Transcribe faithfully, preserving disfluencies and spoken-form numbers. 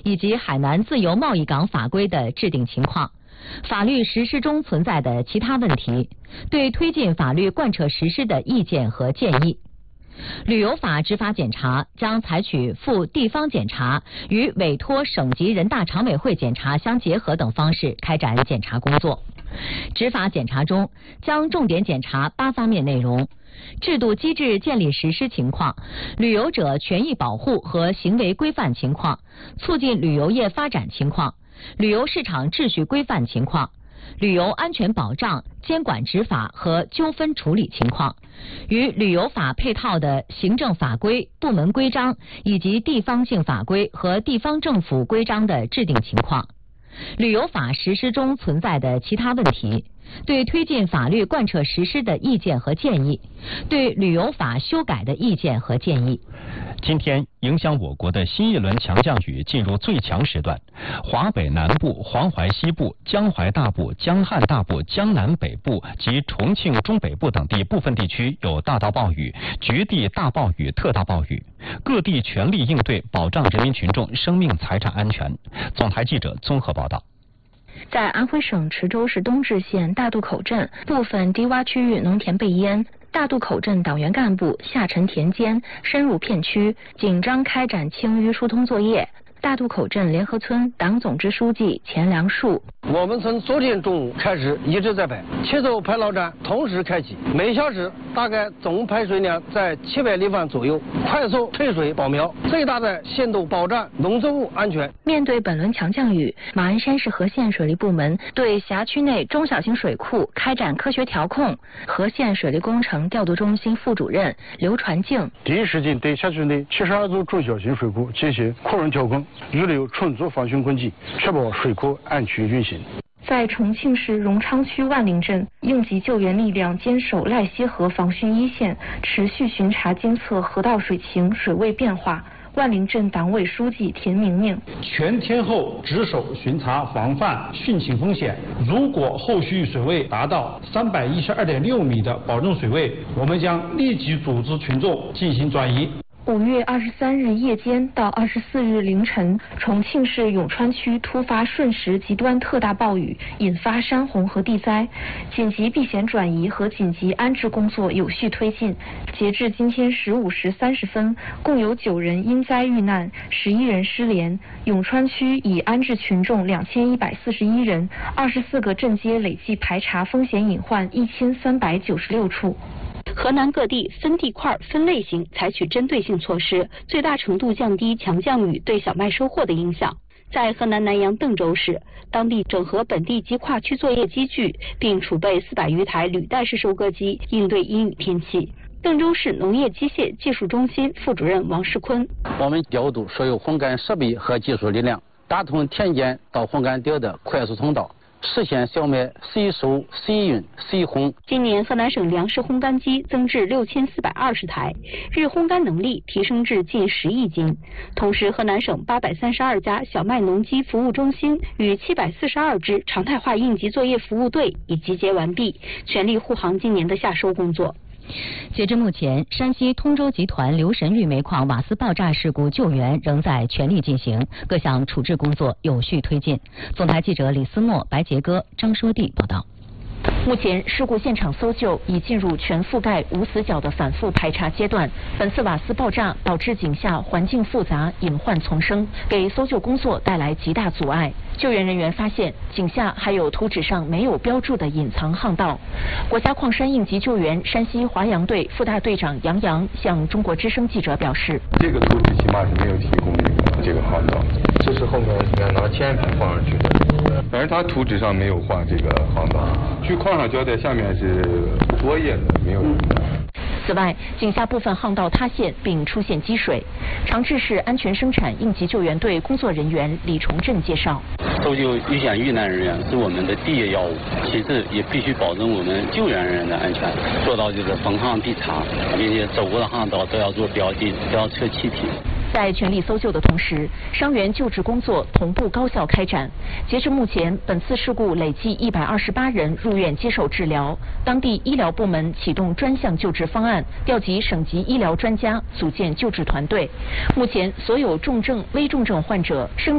以及海南自由贸易港法规的制定情况、法律实施中存在的其他问题，对推进法律贯彻实施的意见和建议。旅游法执法检查将采取赴地方检查与委托省级人大常委会检查相结合等方式开展检查工作。执法检查中将重点检查八方面内容：制度机制建立实施情况、旅游者权益保护和行为规范情况、促进旅游业发展情况、旅游市场秩序规范情况、旅游安全保障、监管执法和纠纷处理情况，与旅游法配套的行政法规、部门规章以及地方性法规和地方政府规章的制定情况，旅游法实施中存在的其他问题，对推进法律贯彻实施的意见和建议，对旅游法修改的意见和建议。 今天，影响我国的新一轮强降雨进入最强时段，华北南部、黄淮西部、江淮大部、江汉大部、江南北部及重庆中北部等地部分地区有大到暴雨、局地大暴雨、特大暴雨，各地全力应对，保障人民群众生命财产安全。总台记者综合报道。 在安徽省池州市东至县大渡口镇部分低洼区域农田被淹，大渡口镇党员干部下沉田间，深入片区，紧张开展清淤疏通作业。大渡口镇联合村党总支书记钱良树： 我们从昨天中午开始一直在排，七座排涝站同时开启，每小时大概总排水量在七百立方左右，快速退水保苗，最大的限度保障农作物安全。 面对本轮强降雨，马鞍山市和县水利部门对辖区内中小型水库开展科学调控。和县水利工程调度中心副主任刘传静： 第一时间对辖区内七十二座中小型水库进行扩容调控，预留充足防汛供给，确保水库安全运行。 在重庆市荣昌区万陵镇，应急救援力量坚守赖溪河防汛一线，持续巡查监测河道水情、水位变化。万陵镇党委书记田明明： 全天候值守巡查防范汛情风险，如果后续水位达到三百一十二点六米的保证水位，我们将立即组织群众进行转移。 五月二十三日夜间到二十四日凌晨，重庆市永川区突发瞬时极端特大暴雨，引发山洪和地灾，紧急避险转移和紧急安置工作有序推进。截至今天十五时三十分，共有九人因灾遇难，十一人失联。永川区已安置群众两千一百四十一人，二十四个镇街累计排查风险隐患一千三百九十六处。河南各地分地块、分类型采取针对性措施，最大程度降低强降雨对小麦收获的影响。在河南南阳邓州市，当地整合本地及跨区作业机具，并储备四百余台履带式收割机，应对阴雨天气。邓州市农业机械技术中心副主任王世坤： 我们调度所有烘干设备和技术力量，打通田间到烘干点的快速通道，实现小麦随收随运随烘。 今年河南省粮食烘干机增至六千四百二十台，日烘干能力提升至近十亿斤。同时，河南省八百三十二家小麦农机服务中心与七百四十二支常态化应急作业服务队已集结完毕，全力护航今年的夏收工作。 截至目前，山西通州集团刘神玉煤矿瓦斯爆炸事故救援仍在全力进行，各项处置工作有序推进。总台记者李思墨、白杰哥、张说娣报道。 目前，事故现场搜救已进入全覆盖无死角的反复排查阶段。本次瓦斯爆炸导致井下环境复杂、隐患丛生，给搜救工作带来极大阻碍。救援人员发现，井下还有图纸上没有标注的隐藏巷道。国家矿山应急救援山西华阳队副大队长杨洋向中国之声记者表示：“ 这个图纸起码是没有提供这个巷道，这是后面应该拿铅笔放上去的。反正他图纸上没有画这个巷道。据矿上交代，下面是作业的，没有人的。” 此外，井下部分巷道塌陷并出现积水。长治市安全生产应急救援队工作人员李崇振介绍：“ 搜救遇险遇难人员是我们的第一要务，其次也必须保证我们救援人员的安全，做到就是逢항必查，并且走过的巷道都要做标记，不要测气体。” 在全力搜救的同时，伤员救治工作同步高效开展。截至目前，本次事故累计一百二十八人入院接受治疗。当地医疗部门启动专项救治方案，调集省级医疗专家，组建救治团队。目前，所有重症、危重症患者生